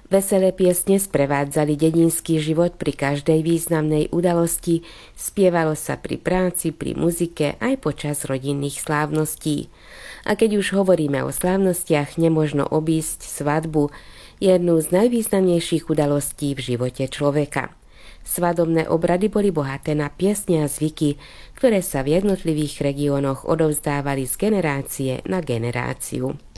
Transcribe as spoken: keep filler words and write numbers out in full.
Veselé piesne sprevádzali dedinský život pri každej významnej udalosti, spievalo sa pri práci, pri muzike aj počas rodinných slávností. A keď už hovoríme o slávnostiach, nemožno obísť svadbu, jednu z najvýznamnejších udalostí v živote človeka. Svadobné obrady boli bohaté na piesne a zvyky, ktoré sa v jednotlivých regiónoch odovzdávali z generácie na generáciu.